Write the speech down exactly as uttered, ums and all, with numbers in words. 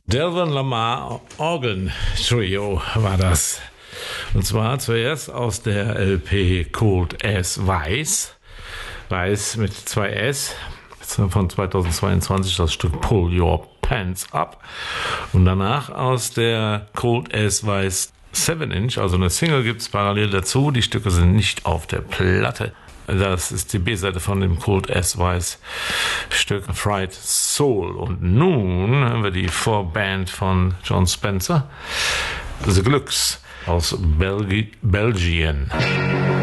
Delvon Lamarr Organ Trio war das. Und zwar zuerst aus der L P Cold as Weiß. Weiß mit zwei S. Von zweitausendzweiundzwanzig das Stück Pull Your Pants Up. Und danach aus der Cold as Weiß seven inch, also eine Single gibt es parallel dazu. Die Stücke sind nicht auf der Platte. Das ist die B-Seite von dem Cold as Weiß Stück Fried Soul. Und nun haben wir die Vorband von Jon Spencer, The Glücks aus Belgi- Belgien.